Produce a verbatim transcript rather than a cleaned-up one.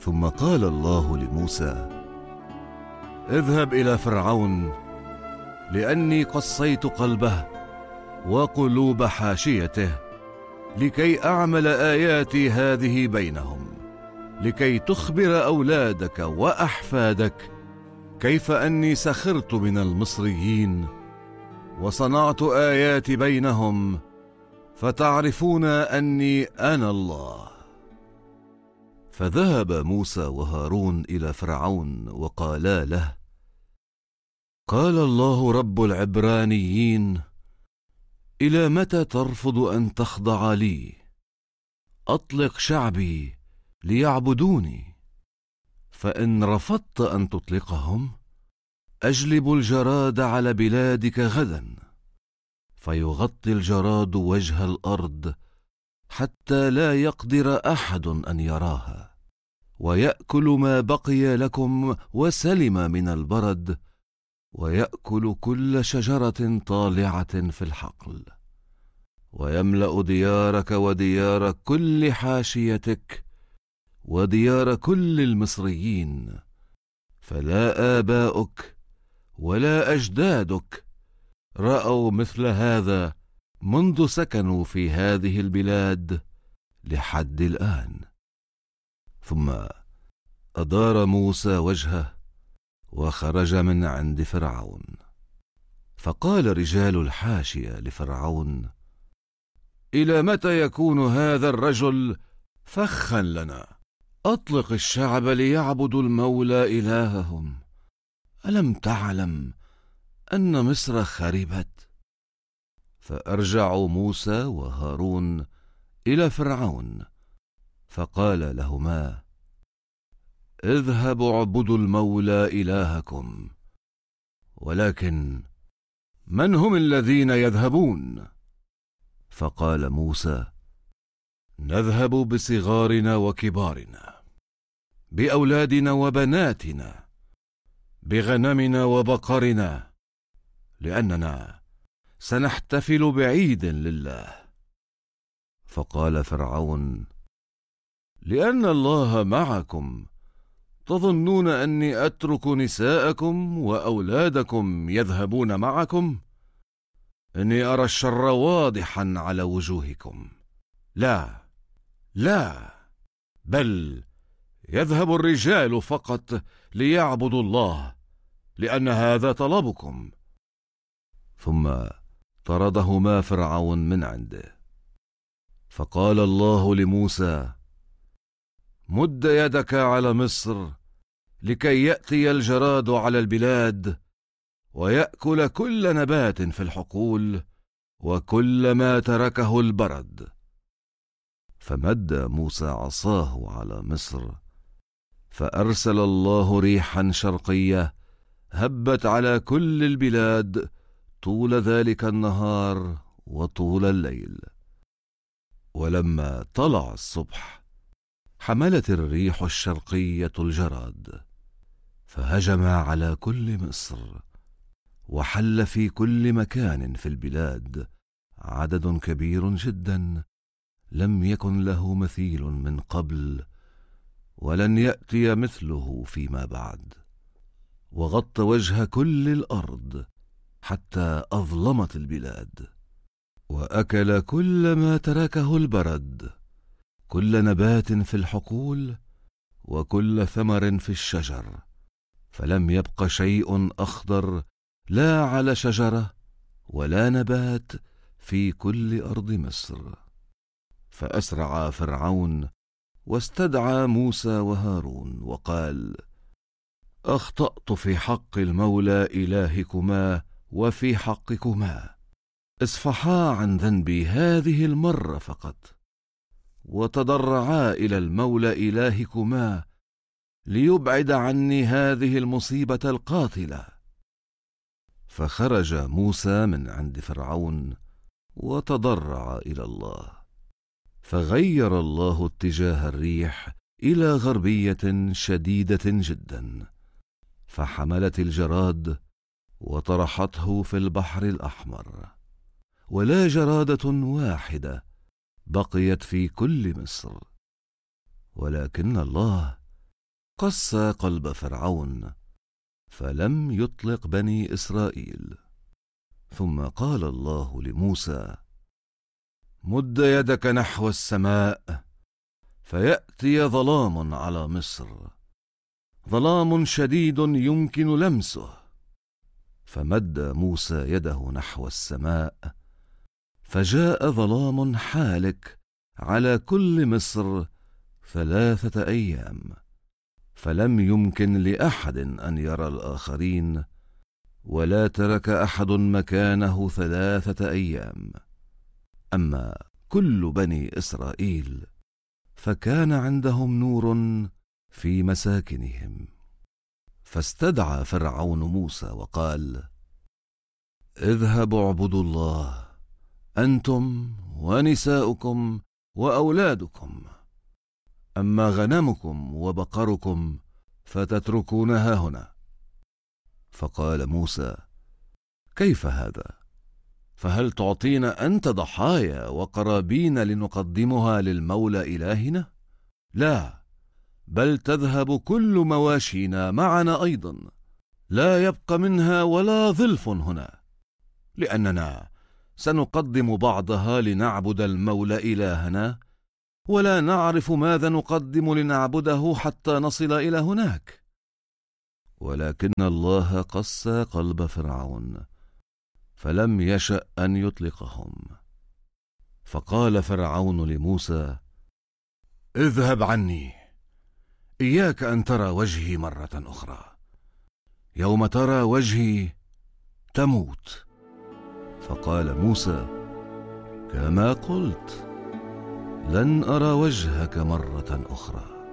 ثم قال الله لموسى: اذهب إلى فرعون، لأني قصيت قلبه وقلوب حاشيته، لكي أعمل آياتي هذه بينهم، لكي تخبر أولادك وأحفادك كيف أني سخرت من المصريين وصنعت آياتي بينهم، فتعرفون أني أنا الله. فذهب موسى وهارون إلى فرعون وقالا له: قال الله رب العبرانيين: إلى متى ترفض أن تخضع لي؟ أطلق شعبي ليعبدوني. فإن رفضت أن تطلقهم، أجلب الجراد على بلادك غدا، فيغطي الجراد وجه الأرض حتى لا يقدر أحد أن يراها، ويأكل ما بقي لكم وسلم من البرد، ويأكل كل شجرة طالعة في الحقل، ويملأ ديارك وديار كل حاشيتك وديار كل المصريين، فلا آباؤك ولا أجدادك رأوا مثل هذا منذ سكنوا في هذه البلاد لحد الآن. ثم أدار موسى وجهه وخرج من عند فرعون. فقال رجال الحاشية لفرعون: إلى متى يكون هذا الرجل فخا لنا؟ أطلق الشعب ليعبدوا المولى إلههم. ألم تعلم أن مصر خربت؟ فأرجعوا موسى وهارون إلى فرعون، فقال لهما: اذهبوا اعبدوا المولى إلهكم. ولكن من هم الذين يذهبون؟ فقال موسى: نذهب بصغارنا وكبارنا، بأولادنا وبناتنا، بغنمنا وبقرنا، لأننا سنحتفل بعيد لله. فقال فرعون: لأن الله معكم تظنون أني أترك نساءكم وأولادكم يذهبون معكم؟ إني أرى الشر واضحا على وجوهكم. لا لا، بل يذهب الرجال فقط ليعبدوا الله، لأن هذا طلبكم. ثم طردهما فرعون من عنده. فقال الله لموسى: مد يدك على مصر، لكي يأتي الجراد على البلاد ويأكل كل نبات في الحقول وكل ما تركه البرد. فمد موسى عصاه على مصر، فأرسل الله ريحا شرقية هبت على كل البلاد طول ذلك النهار وطول الليل. ولما طلع الصبح حملت الريح الشرقية الجراد، فهجم على كل مصر، وحل في كل مكان في البلاد عدد كبير جدا لم يكن له مثيل من قبل، ولن يأتي مثله فيما بعد. وغطى وجه كل الأرض حتى أظلمت البلاد، وأكل كل ما تركه البرد، كل نبات في الحقول وكل ثمر في الشجر، فلم يبق شيء أخضر لا على شجرة ولا نبات في كل أرض مصر. فأسرع فرعون واستدعى موسى وهارون وقال: أخطأت في حق المولى إلهكما وفي حقكما، اصفحا عن ذنبي هذه المرة فقط، وتضرعا إلى المولى إلهكما ليبعد عني هذه المصيبة القاتلة. فخرج موسى من عند فرعون وتضرع إلى الله، فغير الله اتجاه الريح إلى غربية شديدة جدا، فحملت الجراد وطرحته في البحر الأحمر، ولا جرادة واحدة بقيت في كل مصر. ولكن الله قسى قلب فرعون فلم يطلق بني إسرائيل. ثم قال الله لموسى: مد يدك نحو السماء فيأتي ظلام على مصر، ظلام شديد يمكن لمسه. فمد موسى يده نحو السماء فجاء ظلام حالك على كل مصر ثلاثة أيام، فلم يمكن لأحد أن يرى الآخرين، ولا ترك أحد مكانه ثلاثة أيام. أما كل بني إسرائيل فكان عندهم نور في مساكنهم. فاستدعى فرعون موسى وقال: اذهبوا اعبدوا الله أنتم ونساؤكم وأولادكم، أما غنمكم وبقركم فتتركونها هنا. فقال موسى: كيف هذا؟ فهل تعطينا أنت ضحايا وقرابين لنقدمها للمولى إلهنا؟ لا، بل تذهب كل مواشينا معنا أيضا، لا يبقى منها ولا ظلف هنا، لأننا سنقدم بعضها لنعبد المولى إلهنا، ولا نعرف ماذا نقدم لنعبده حتى نصل إلى هناك. ولكن الله قسى قلب فرعون فلم يشأ أن يطلقهم. فقال فرعون لموسى: اذهب عني، إياك أن ترى وجهي مرة أخرى، يوم ترى وجهي تموت. فقال موسى: كما قلت، لن أرى وجهك مرة أخرى.